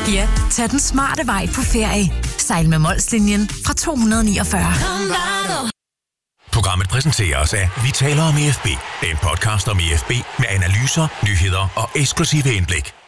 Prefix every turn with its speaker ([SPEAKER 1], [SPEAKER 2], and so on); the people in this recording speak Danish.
[SPEAKER 1] Ja, tag den smarte vej på ferie. Sejl med Molslinjen fra 249.
[SPEAKER 2] Programmet præsenteres af Vi taler om IFB. En podcast om IFB med analyser, nyheder og eksklusive indblik.